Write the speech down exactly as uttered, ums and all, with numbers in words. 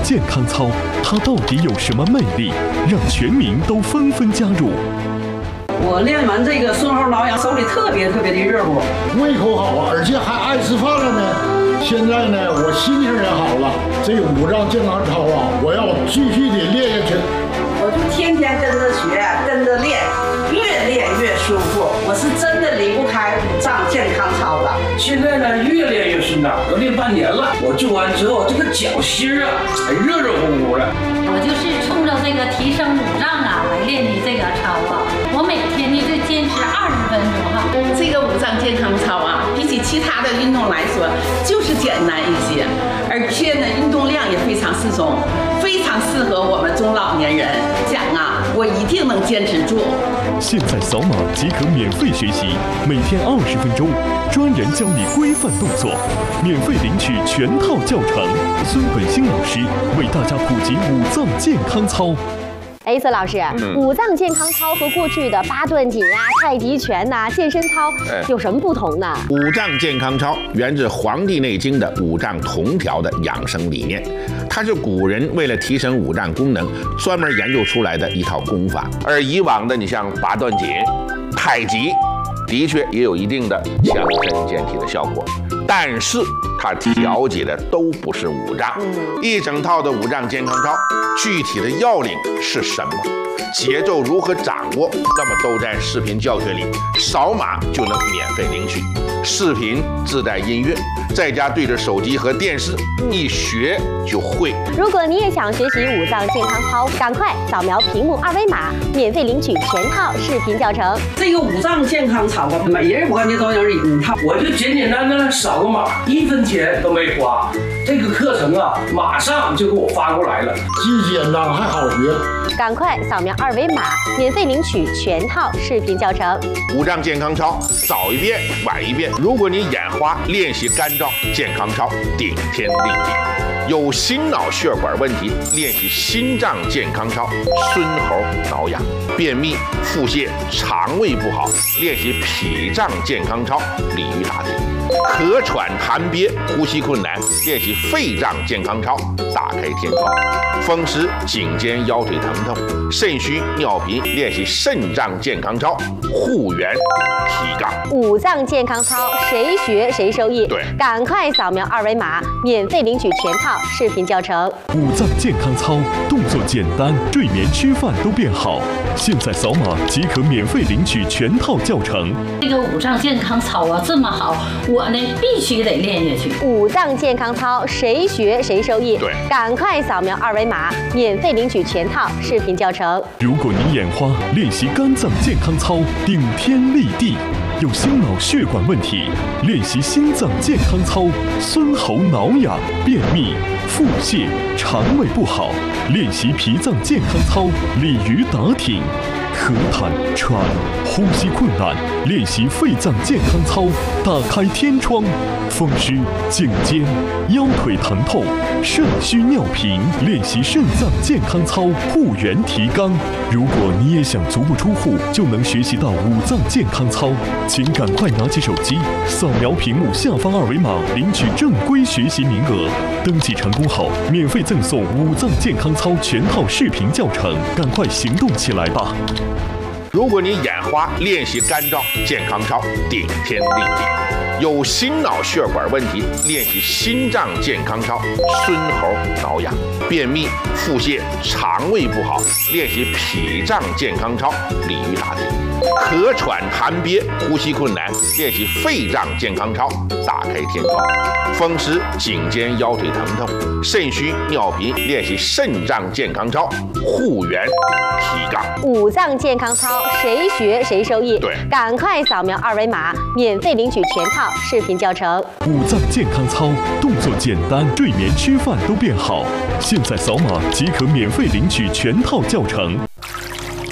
健康操，它到底有什么魅力，让全民都纷纷加入？ 我练完这个顺后挠痒，手里特别特别的热乎， 胃口好啊，而且还爱吃饭了呢。现在呢，我心情也好了。这个五脏健康操啊，我要继续的练下去。 我就天天跟着学，跟着练，越练越舒服。我是真的离不开五脏健康操的。 现在呢，越练越顺畅，我练半年了。我做完之后，这个脚心啊，还热热乎乎的。 我就是冲着这个提升五脏啊来练的这个操啊。我每天呢就坚持二十分钟哈。 这个五脏健康操啊，比起其他的运动来说，就是简单一些，而且呢，运动量也非常适中，非常适合我们中老年人。讲啊，我一定能坚持住。 现在扫码即可免费学习，每天二十分钟，专人教你规范动作，免费领取全套教程。孙本兴老师为大家普及五脏健康操。 哎，孙老师，嗯、五脏健康操和过去的八段锦啊、太极拳呐、啊、健身操有什么不同呢？ 五脏健康操源自《黄帝内经》的五脏同调的养生理念，它是古人为了提升五脏功能专门研究出来的一套功法。而以往的，你像八段锦、太极，的确也有一定的强身健体的效果，但是它调节的都不是五脏。一整套的五脏健康操，具体的要领是什么，节奏如何掌握，那么都在视频教学里，扫码就能免费领取。视频自带音乐，在家对着手机和电视一学就会。 如果你也想学习五脏健康操，赶快扫描屏幕二维码，免费领取全套视频教程。 这个五脏健康操啊，每人我感觉都有一套， 我就简简单单扫个码，一分钱都没花。这个课程啊，马上就给我发过来了， 既简单还好学。 赶快扫描二维码，免费领取全套视频教程。 五脏健康操，早一遍晚一遍。如果你眼花，练习干燥健康操，顶天立地。有心脑血管问题，练习心脏健康操，孙猴挠痒。便秘、腹泻、肠胃不好，练习脾脏健康操，鲤鱼打挺。咳喘寒憋、呼吸困难，练习肺脏健康操，打开天窗。风湿、颈肩、腰腿疼痛、肾虚、尿频，练习肾脏健康操，护元提杠。 五脏健康操，谁学谁受益。 对， 赶快扫描二维码，免费领取全套视频教程。 五脏健康操，动作简单，睡眠、吃饭都变好。现在扫码即可免费领取全套教程。 这个五脏健康操啊这么好，我呢必须得练下去。 五脏健康操，谁学谁受益。 对， 赶快扫描二维码，免费领取全套视频教程。 如果你眼花，练习肝脏健康操，顶天立地。有心脑血管问题，练习心脏健康操，孙喉挠痒；便秘、腹泻、肠胃不好，练习脾脏健康操，鲤鱼打挺；咳痰、喘、呼吸困难，练习肺脏健康操，打开天窗；风湿、颈肩、腰腿疼痛、肾虚尿频，练习肾脏健康操，护元提肛。如果你也想足不出户就能学习到五脏健康操，请赶快拿起手机，扫描屏幕下方二维码，领取正规学习名额。登记成功后，免费赠送五脏健康操全套视频教程，赶快行动起来吧！ 如果你眼花，练习干燥健康操，顶天立地。有心脑血管问题，练习心脏健康操，孙猴挠痒；便秘、腹泻、肠胃不好，练习脾脏健康操，鲤鱼打挺；咳喘寒憋、呼吸困难，练习肺脏健康操，打开天窗；风湿、颈肩、腰腿疼痛、肾虚尿频，练习肾脏健康操，护元提杠。 五脏健康操，谁学谁受益。 对， 赶快扫描二维码，免费领取全套视频教程。 五脏健康操，动作简单，睡眠、吃饭都变好。现在扫码即可免费领取全套教程。